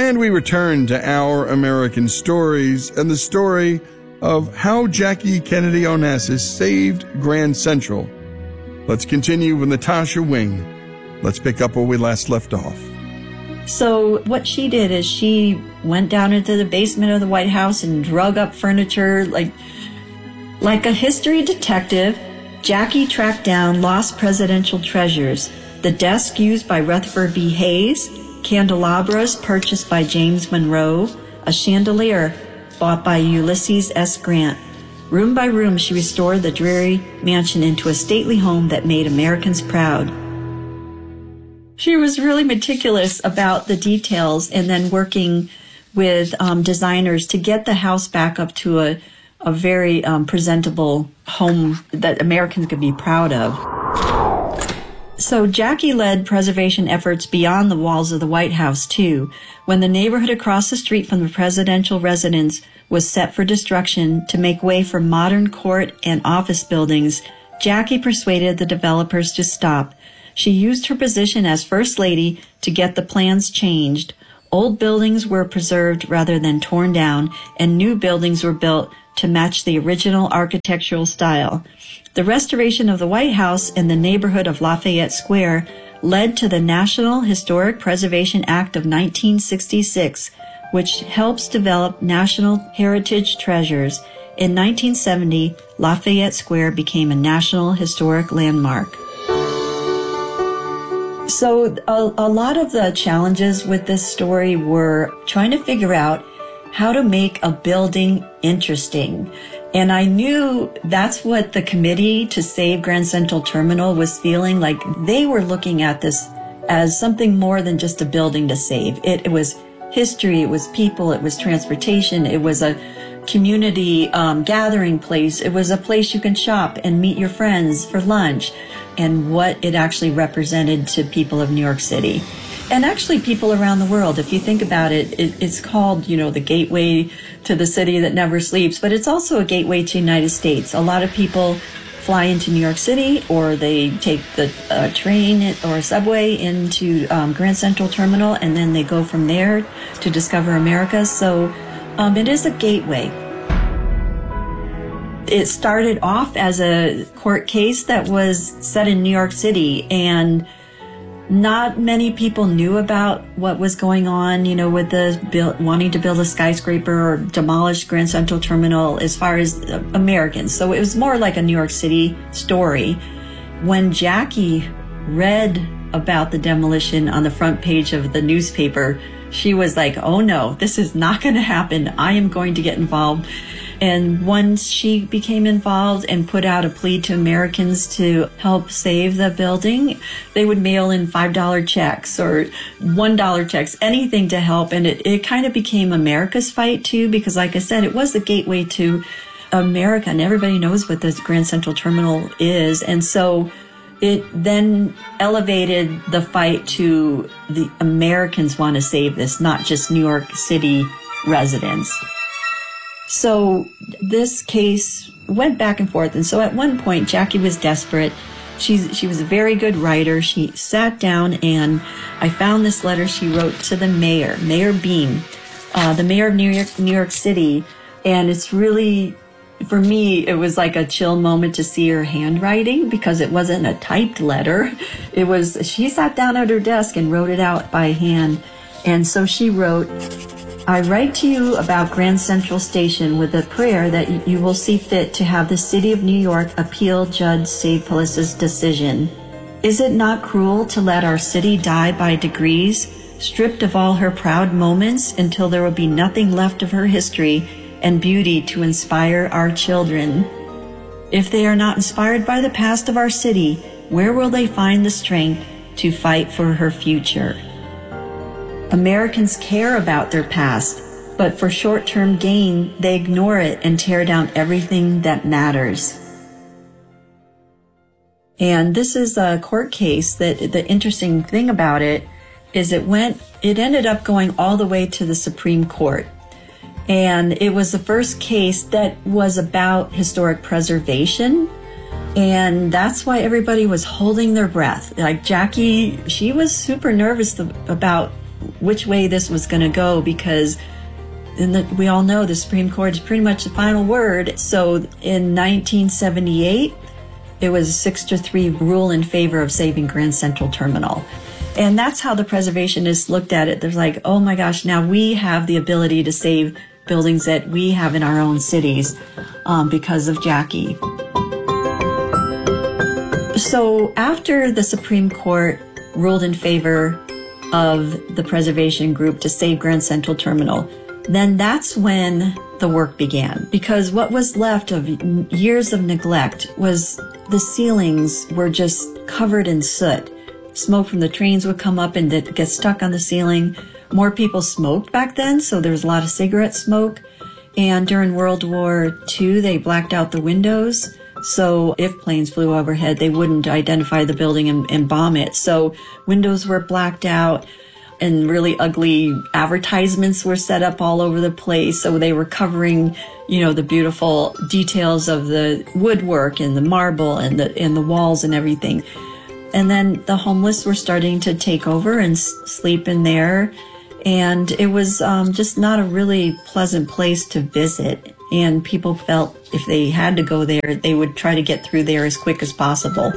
And we return to Our American Stories and the story of how Jackie Kennedy Onassis saved Grand Central. Let's continue with Natasha Wing. Let's pick up where we last left off. So what she did is she went down into the basement of the White House and drug up furniture. Like a history detective, Jackie tracked down lost presidential treasures, the desk used by Rutherford B. Hayes, candelabras purchased by James Monroe, a chandelier bought by Ulysses S. Grant. Room by room, she restored the dreary mansion into a stately home that made Americans proud. She was really meticulous about the details and then working with designers to get the house back up to a very presentable home that Americans could be proud of. So Jackie led preservation efforts beyond the walls of the White House, too. When the neighborhood across the street from the presidential residence was set for destruction to make way for modern court and office buildings, Jackie persuaded the developers to stop. She used her position as First Lady to get the plans changed. Old buildings were preserved rather than torn down, and new buildings were built to match the original architectural style. The restoration of the White House in the neighborhood of Lafayette Square led to the National Historic Preservation Act of 1966, which helps develop national heritage treasures. In 1970, Lafayette Square became a National Historic Landmark. So a lot of the challenges with this story were trying to figure out how to make a building interesting. And I knew that's what the Committee to Save Grand Central Terminal was feeling like. They were looking at this as something more than just a building to save. It was history, it was people, it was transportation, it was a community gathering place. It was a place you can shop and meet your friends for lunch, and what it actually represented to people of New York City. And actually people around the world. If you think about it, it's called, the gateway to the city that never sleeps, but it's also a gateway to the United States. A lot of people fly into New York City, or they take the train or subway into Grand Central Terminal, and then they go from there to discover America. So it is a gateway. It started off as a court case that was set in New York City, and not many people knew about what was going on, with the wanting to build a skyscraper or demolish Grand Central Terminal as far as Americans. So it was more like a New York City story. When Jackie read about the demolition on the front page of the newspaper, she was like, oh no, this is not going to happen. I am going to get involved. And once she became involved and put out a plea to Americans to help save the building, they would mail in $5 checks or $1 checks, anything to help. And it kind of became America's fight too, because like I said, it was the gateway to America, and everybody knows what the Grand Central Terminal is. And so it then elevated the fight to the Americans want to save this, not just New York City residents. So this case went back and forth. And so at one point, Jackie was desperate. She was a very good writer. She sat down, and I found this letter she wrote to the mayor, Mayor Beam, the mayor of New York City. And it's really, for me, it was like a chill moment to see her handwriting, because it wasn't a typed letter. She sat down at her desk and wrote it out by hand. And so she wrote, I write to you about Grand Central Station with a prayer that you will see fit to have the City of New York appeal Judge Save-Polis's decision. Is it not cruel to let our city die by degrees, stripped of all her proud moments until there will be nothing left of her history and beauty to inspire our children? If they are not inspired by the past of our city, where will they find the strength to fight for her future? Americans care about their past, but for short-term gain, they ignore it and tear down everything that matters. And this is a court case that the interesting thing about it is it ended up going all the way to the Supreme Court. And it was the first case that was about historic preservation. And that's why everybody was holding their breath. Like Jackie, she was super nervous about which way this was going to go, because we all know the Supreme Court is pretty much the final word. So in 1978, it was a 6-3 rule in favor of saving Grand Central Terminal. And that's how the preservationists looked at it. They're like, oh my gosh, now we have the ability to save buildings that we have in our own cities because of Jackie. So after the Supreme Court ruled in favor of the preservation group to save Grand Central Terminal, then that's when the work began. Because what was left of years of neglect was the ceilings were just covered in soot. Smoke from the trains would come up and get stuck on the ceiling. More people smoked back then, so there was a lot of cigarette smoke. And during World War II, they blacked out the windows. So if planes flew overhead, they wouldn't identify the building and bomb it. So windows were blacked out, and really ugly advertisements were set up all over the place. So they were covering, the beautiful details of the woodwork and the marble and the walls and everything. And then the homeless were starting to take over and sleep in there. And it was just not a really pleasant place to visit. And people felt if they had to go there, they would try to get through there as quick as possible.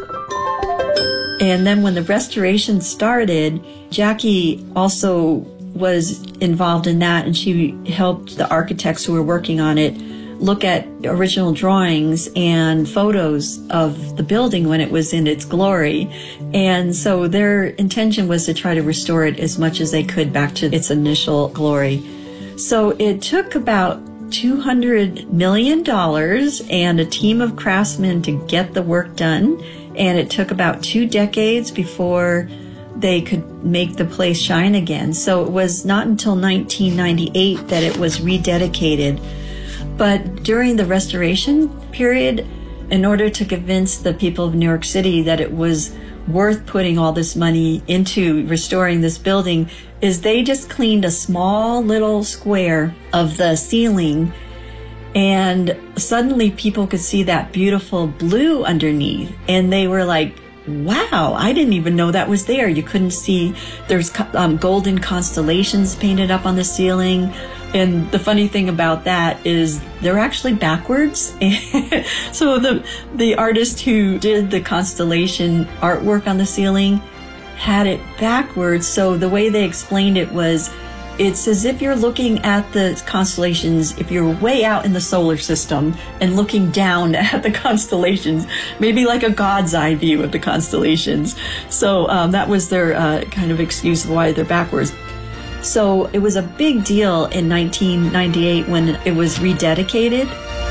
And then when the restoration started, Jackie also was involved in that, and she helped the architects who were working on it look at original drawings and photos of the building when it was in its glory. And so their intention was to try to restore it as much as they could back to its initial glory. So it took about $200 million and a team of craftsmen to get the work done. And it took about 2 decades before they could make the place shine again. So it was not until 1998 that it was rededicated. But during the restoration period, in order to convince the people of New York City that it was worth putting all this money into restoring this building, is they just cleaned a small little square of the ceiling, and suddenly people could see that beautiful blue underneath, and they were like, wow, I didn't even know that was there. You couldn't see, there's golden constellations painted up on the ceiling. And the funny thing about that is they're actually backwards. So the artist who did the constellation artwork on the ceiling had it backwards. So the way they explained it was, it's as if you're looking at the constellations, if you're way out in the solar system and looking down at the constellations, maybe like a God's eye view of the constellations. So that was their kind of excuse why they're backwards. So it was a big deal in 1998 when it was rededicated.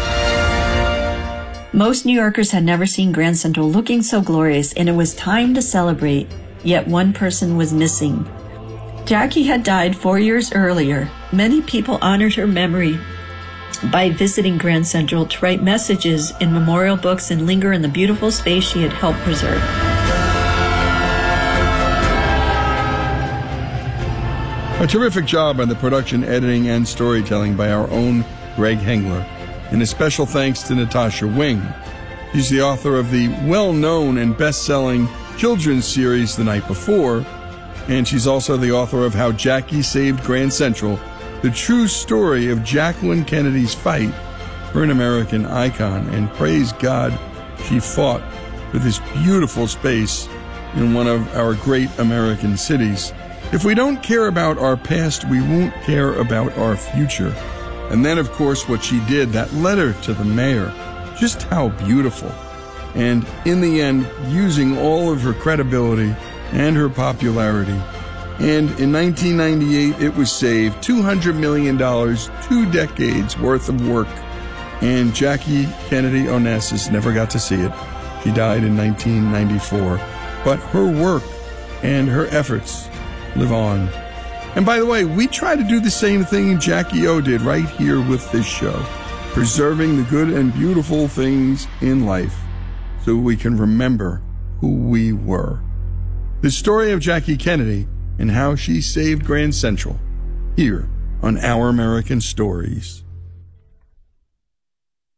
Most New Yorkers had never seen Grand Central looking so glorious, and it was time to celebrate, yet one person was missing. Jackie had died 4 years earlier. Many people honored her memory by visiting Grand Central to write messages in memorial books and linger in the beautiful space she had helped preserve. A terrific job on the production, editing, and storytelling by our own Greg Hengler. And a special thanks to Natasha Wing. She's the author of the well-known and best-selling children's series The Night Before, and she's also the author of How Jackie Saved Grand Central, the true story of Jacqueline Kennedy's fight for an American icon. And praise God, she fought for this beautiful space in one of our great American cities. If we don't care about our past, we won't care about our future. And then, of course, what she did, that letter to the mayor, just how beautiful. And in the end, using all of her credibility and her popularity. And in 1998, it was saved, $200 million, 2 decades worth of work. And Jackie Kennedy Onassis never got to see it. She died in 1994. But her work and her efforts live on. And by the way, we try to do the same thing Jackie O did right here with this show, preserving the good and beautiful things in life so we can remember who we were. The story of Jackie Kennedy and how she saved Grand Central, here on Our American Stories.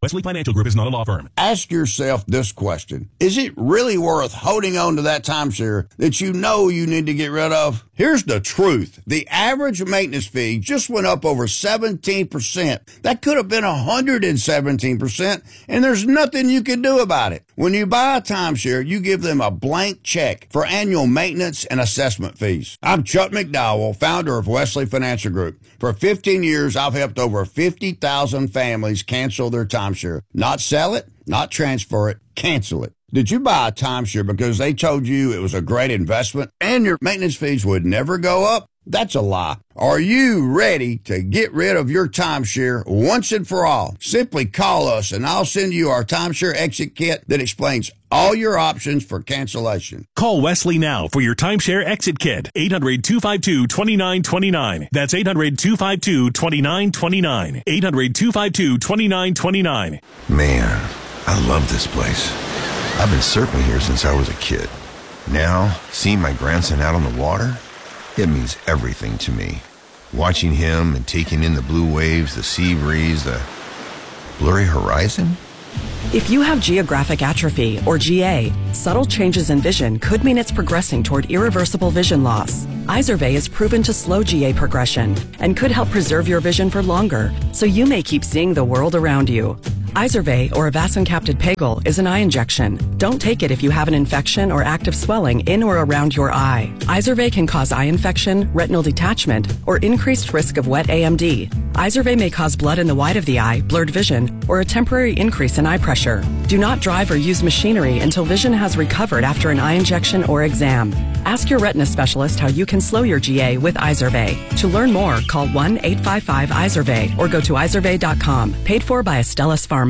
Wesley Financial Group is not a law firm. Ask yourself this question. Is it really worth holding on to that timeshare that you know you need to get rid of? Here's the truth. The average maintenance fee just went up over 17%. That could have been 117%, and there's nothing you can do about it. When you buy a timeshare, you give them a blank check for annual maintenance and assessment fees. I'm Chuck McDowell, founder of Wesley Financial Group. For 15 years, I've helped over 50,000 families cancel their timeshare. Not sell it, not transfer it, cancel it. Did you buy a timeshare because they told you it was a great investment and your maintenance fees would never go up? That's a lie. Are you ready to get rid of your timeshare once and for all? Simply call us and I'll send you our timeshare exit kit that explains all your options for cancellation. Call Wesley now for your timeshare exit kit. 800-252-2929. That's 800-252-2929. 800-252-2929. Man, I love this place. I've been surfing here since I was a kid. Now, seeing my grandson out on the water, it means everything to me. Watching him and taking in the blue waves, the sea breeze, the blurry horizon. If you have geographic atrophy, or GA, subtle changes in vision could mean it's progressing toward irreversible vision loss. Izervay is proven to slow GA progression and could help preserve your vision for longer, so you may keep seeing the world around you. Izervay, or avacincaptad pegol, is an eye injection. Don't take it if you have an infection or active swelling in or around your eye. Izervay can cause eye infection, retinal detachment, or increased risk of wet AMD. Izervay may cause blood in the white of the eye, blurred vision, or a temporary increase in eye pressure. Do not drive or use machinery until vision has recovered after an eye injection or exam. Ask your retina specialist how you can slow your GA with Izervay. To learn more, call 1-855-IZERVAY or go to izervay.com. Paid for by Astellas Pharma.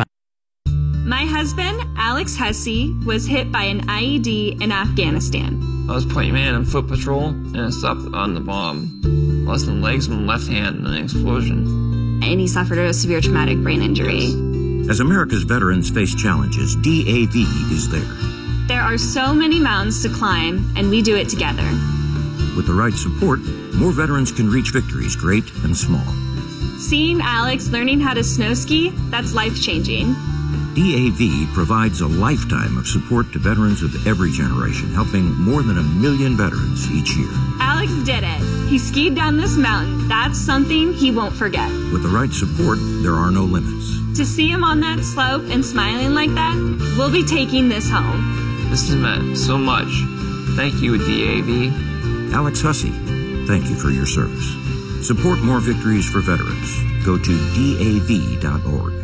My husband, Alex Hussey, was hit by an IED in Afghanistan. I was playing man on foot patrol, and I stopped on the bomb. Lost my legs and left hand in an explosion. And he suffered a severe traumatic brain injury. As America's veterans face challenges, DAV is there. There are so many mountains to climb, and we do it together. With the right support, more veterans can reach victories, great and small. Seeing Alex learning how to snow ski, that's life-changing. DAV provides a lifetime of support to veterans of every generation, helping more than 1 million veterans each year. Alex did it. He skied down this mountain. That's something he won't forget. With the right support, there are no limits. To see him on that slope and smiling like that, we'll be taking this home. This has meant so much. Thank you, DAV. Alex Hussey, thank you for your service. Support more victories for veterans. Go to DAV.org.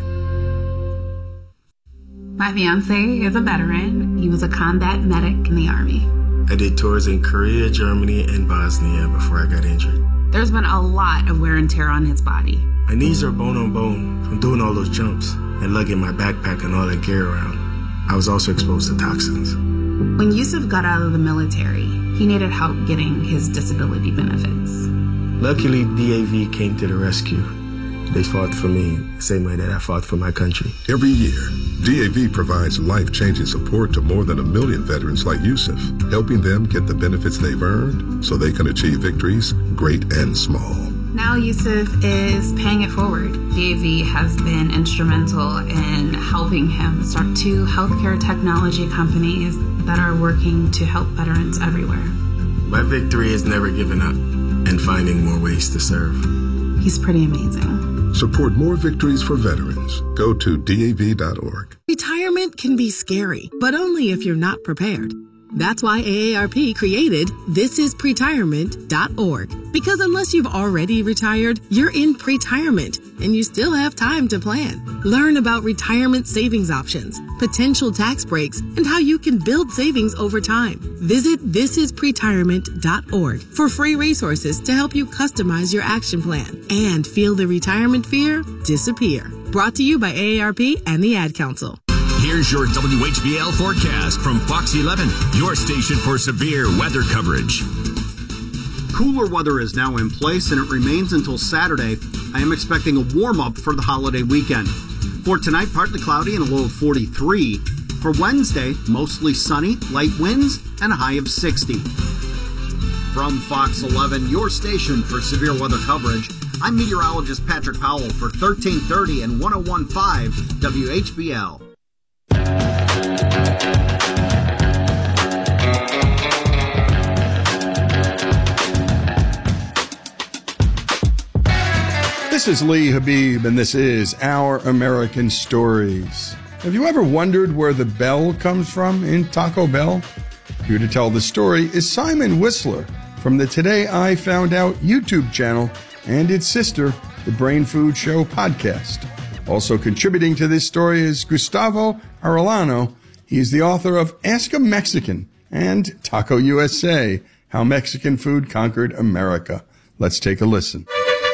My fiance is a veteran. He was a combat medic in the Army. I did tours in Korea, Germany, and Bosnia before I got injured. There's been a lot of wear and tear on his body. My knees are bone on bone from doing all those jumps and lugging my backpack and all that gear around. I was also exposed to toxins. When Yusuf got out of the military, he needed help getting his disability benefits. Luckily, DAV came to the rescue. They fought for me the same way that I fought for my country. Every year, DAV provides life-changing support to more than 1 million veterans like Yusuf, helping them get the benefits they've earned so they can achieve victories, great and small. Now Yusuf is paying it forward. DAV has been instrumental in helping him start 2 healthcare technology companies that are working to help veterans everywhere. My victory is never giving up and finding more ways to serve. He's pretty amazing. Support more victories for veterans. Go to DAV.org. Retirement can be scary, but only if you're not prepared. That's why AARP created thisispretirement.org. Because unless you've already retired, you're in pretirement and you still have time to plan. Learn about retirement savings options, potential tax breaks, and how you can build savings over time. Visit thisispretirement.org for free resources to help you customize your action plan and feel the retirement fear disappear. Brought to you by AARP and the Ad Council. Here's your WHBL forecast from Fox 11, your station for severe weather coverage. Cooler weather is now in place and it remains until Saturday. I am expecting a warm-up for the holiday weekend. For tonight, partly cloudy and a low of 43. For Wednesday, mostly sunny, light winds, and a high of 60. From Fox 11, your station for severe weather coverage, I'm meteorologist Patrick Powell for 1330 and 101.5 WHBL. This is Lee Habib, and this is Our American Stories. Have you ever wondered where the bell comes from in Taco Bell? Here to tell the story is Simon Whistler from the Today I Found Out YouTube channel and its sister, the Brain Food Show podcast. Also contributing to this story is Gustavo Arellano. He is the author of Ask a Mexican and Taco USA, How Mexican Food Conquered America. Let's take a listen.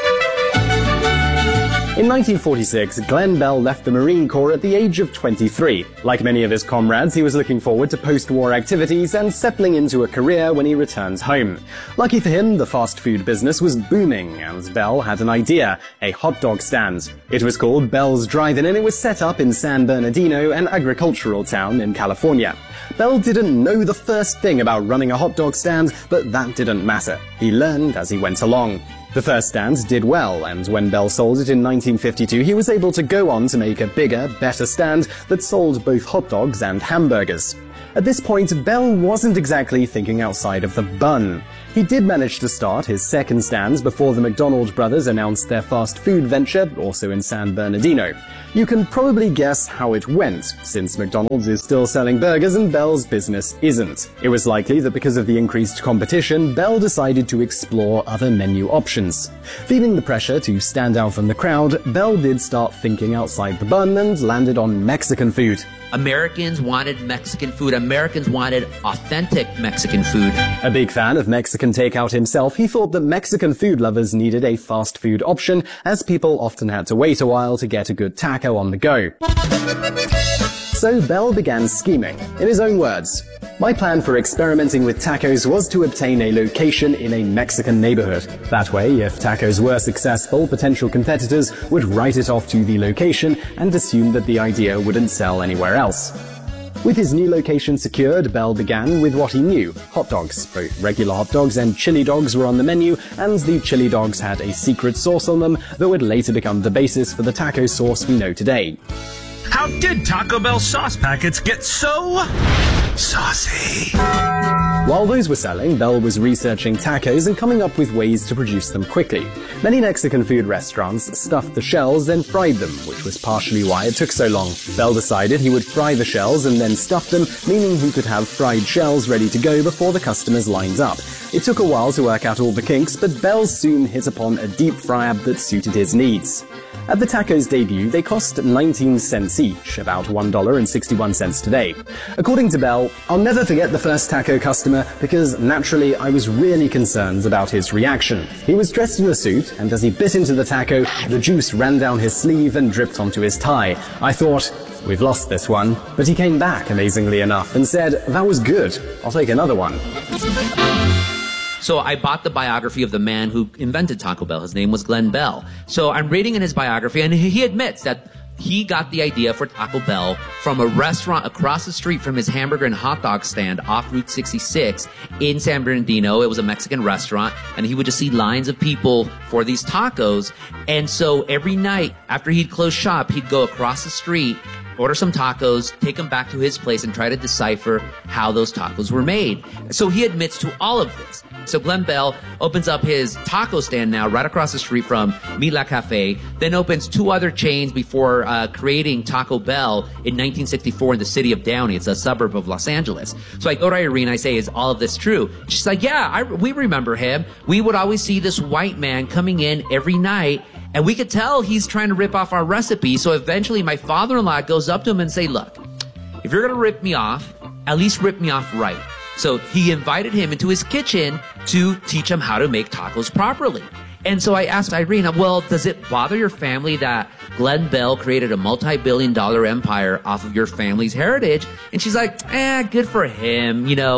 In 1946, Glenn Bell left the Marine Corps at the age of 23. Like many of his comrades, he was looking forward to post-war activities and settling into a career when he returns home. Lucky for him, the fast food business was booming, and Bell had an idea, a hot dog stand. It was called Bell's Drive-In, and it was set up in San Bernardino, an agricultural town in California. Bell didn't know the first thing about running a hot dog stand, but that didn't matter. He learned as he went along. The first stand did well, and when Bell sold it in 1952, he was able to go on to make a bigger, better stand that sold both hot dogs and hamburgers. At this point, Bell wasn't exactly thinking outside of the bun. He did manage to start his second stand before the McDonald brothers announced their fast food venture, also in San Bernardino. You can probably guess how it went, since McDonald's is still selling burgers and Bell's business isn't. It was likely that because of the increased competition, Bell decided to explore other menu options. Feeling the pressure to stand out from the crowd, Bell did start thinking outside the bun and landed on Mexican food. Americans wanted Mexican food. Americans wanted authentic Mexican food. A big fan of Mexican takeout himself, he thought that Mexican food lovers needed a fast food option, as people often had to wait a while to get a good taco on the go. So Bell began scheming. In his own words, "My plan for experimenting with tacos was to obtain a location in a Mexican neighborhood. That way, if tacos were successful, potential competitors would write it off to the location and assume that the idea wouldn't sell anywhere else." With his new location secured, Bell began with what he knew, hot dogs. Both regular hot dogs and chili dogs were on the menu, and the chili dogs had a secret sauce on them that would later become the basis for the taco sauce we know today. How did Taco Bell sauce packets get so saucy? While those were selling, Bell was researching tacos and coming up with ways to produce them quickly. Many Mexican food restaurants stuffed the shells, then fried them, which was partially why it took so long. Bell decided he would fry the shells and then stuff them, meaning he could have fried shells ready to go before the customers lined up. It took a while to work out all the kinks, but Bell soon hit upon a deep fry up that suited his needs. At the tacos' debut, they cost 19 cents each, about $1.61 today. According to Bell, "I'll never forget the first taco customer because naturally I was really concerned about his reaction. He was dressed in a suit, and as he bit into the taco, the juice ran down his sleeve and dripped onto his tie. I thought, we've lost this one." But he came back, amazingly enough, and said, "That was good. I'll take another one." So I bought the biography of the man who invented Taco Bell. His name was Glenn Bell. So I'm reading in his biography, and he admits that he got the idea for Taco Bell from a restaurant across the street from his hamburger and hot dog stand off Route 66 in San Bernardino. It was a Mexican restaurant, and he would just see lines of people for these tacos. And so every night after he'd close shop, he'd go across the street, order some tacos, take them back to his place, and try to decipher how those tacos were made. So he admits to all of this. So Glenn Bell opens up his taco stand now right across the street from Meat La Cafe, then opens two other chains before creating Taco Bell in 1964 in the city of Downey. It's a suburb of Los Angeles. So I go to Irene, I say, "Is all of this true?" She's like, "Yeah, we remember him. We would always see this white man coming in every night, and we could tell he's trying to rip off our recipe. So eventually my father-in-law goes up to him and say, 'Look, if you're going to rip me off, at least rip me off right.' So he invited him into his kitchen to teach him how to make tacos properly. And so I asked Irene, "Well, does it bother your family that Glenn Bell created a multi-billion-dollar empire off of your family's heritage?" And she's like, "Good for him. You know,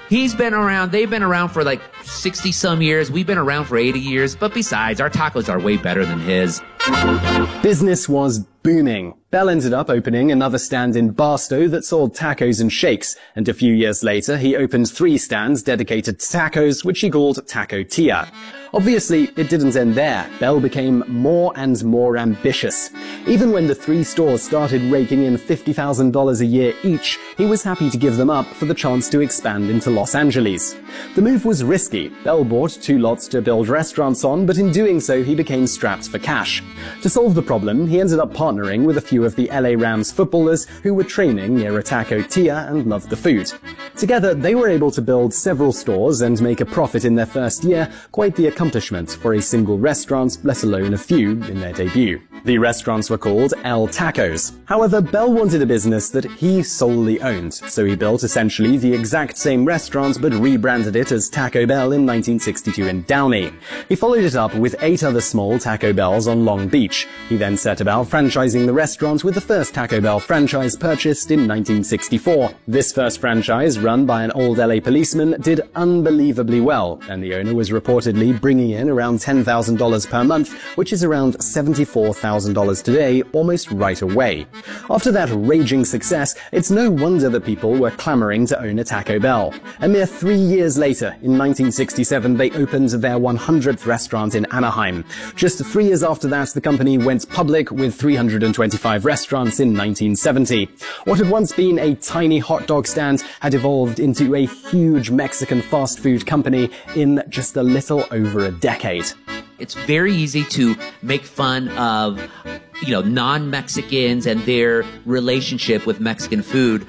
He's been around, they've been around for like 60 some years. We've been around for 80 years. But besides, our tacos are way better than his. Business was booming. Bell ended up opening another stand in Barstow that sold tacos and shakes, and a few years later he opened 3 stands dedicated to tacos, which he called Taco Tia. Obviously, it didn't end there. Bell became more and more ambitious. Even when the 3 stores started raking in $50,000 a year each, he was happy to give them up for the chance to expand into Los Angeles. The move was risky. Bell bought 2 lots to build restaurants on, but in doing so he became strapped for cash. To solve the problem, he ended up partnering with a few of the LA Rams footballers who were training near a Taco Tia and loved the food. Together, they were able to build several stores and make a profit in their first year, quite the accomplishment for a single restaurant, let alone a few in their debut. The restaurants were called El Tacos. However, Bell wanted a business that he solely owned, so he built essentially the exact same restaurant but rebranded it as Taco Bell in 1962 in Downey. He followed it up with 8 other small Taco Bells on Long Beach. He then set about franchising the restaurant with the first Taco Bell franchise purchased in 1964. This first franchise, run by an old LA policeman, did unbelievably well, and the owner was reportedly bringing in around $10,000 per month, which is around $74,000 today, almost right away. After that raging success, it's no wonder that people were clamoring to own a Taco Bell. A mere 3 years later, in 1967, they opened their 100th restaurant in Anaheim. Just 3 years after that, the company went public with 325 restaurants in 1970. What had once been a tiny hot dog stand had evolved into a huge Mexican fast food company in just a little over a decade. It's very easy to make fun of, non-Mexicans and their relationship with Mexican food.